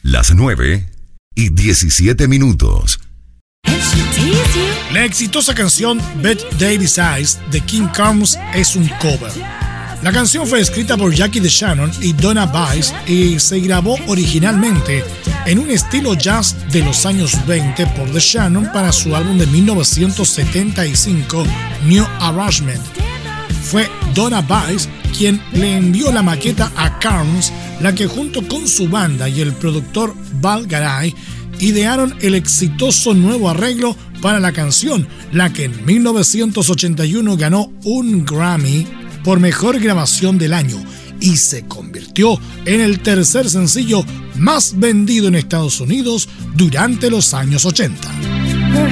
Las 9:17. La exitosa canción Bette Davis Eyes de King Carnes es un cover. La canción fue escrita por Jackie DeShannon y Donna Bass y se grabó originalmente en un estilo jazz de los años 20 por DeShannon para su álbum de 1975, New Arrangement. Fue Donna Bass quien le envió la maqueta a Carnes, la que junto con su banda y el productor Val Garay idearon el exitoso nuevo arreglo para la canción, la que en 1981 ganó un Grammy por mejor grabación del año y se convirtió en el tercer sencillo más vendido en Estados Unidos durante los años 80.